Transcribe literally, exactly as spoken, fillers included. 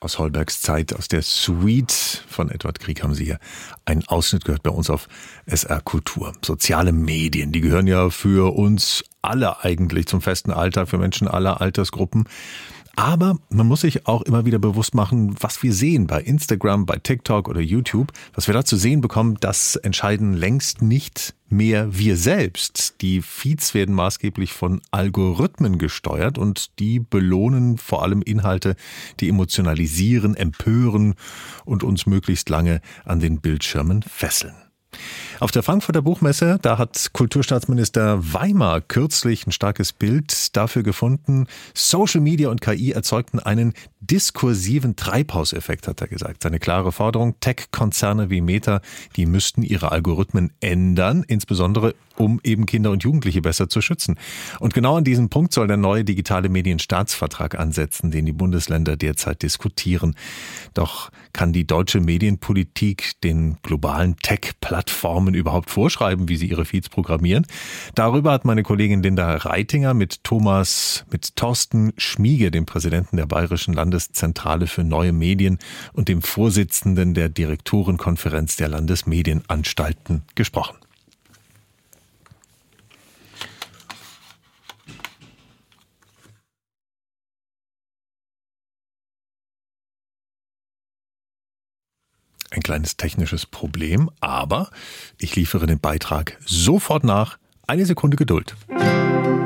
Aus Holbergs Zeit, aus der Suite von Edward Grieg haben Sie hier einen Ausschnitt gehört bei uns auf S R Kultur. Soziale Medien, die gehören ja für uns alle eigentlich zum festen Alltag, für Menschen aller Altersgruppen. Aber man muss sich auch immer wieder bewusst machen, was wir sehen bei Instagram, bei TikTok oder YouTube. Was wir da zu sehen bekommen, das entscheiden längst nicht mehr wir selbst. Die Feeds werden maßgeblich von Algorithmen gesteuert und die belohnen vor allem Inhalte, die emotionalisieren, empören und uns möglichst lange an den Bildschirmen fesseln. Auf der Frankfurter Buchmesse, da hat Kulturstaatsminister Weimar kürzlich ein starkes Bild dafür gefunden. Social Media und K I erzeugten einen diskursiven Treibhauseffekt, hat er gesagt. Seine klare Forderung, Tech-Konzerne wie Meta, die müssten ihre Algorithmen ändern, insbesondere um eben Kinder und Jugendliche besser zu schützen. Und genau an diesem Punkt soll der neue digitale Medienstaatsvertrag ansetzen, den die Bundesländer derzeit diskutieren. Doch kann die deutsche Medienpolitik den globalen Tech-Plattformen überhaupt vorschreiben, wie sie ihre Feeds programmieren? Darüber hat meine Kollegin Linda Reitinger mit Thomas, mit Thorsten Schmiege, dem Präsidenten der Bayerischen Landeszentrale für neue Medien und dem Vorsitzenden der Direktorenkonferenz der Landesmedienanstalten, gesprochen. Ein kleines technisches Problem, aber ich liefere den Beitrag sofort nach. Eine Sekunde Geduld.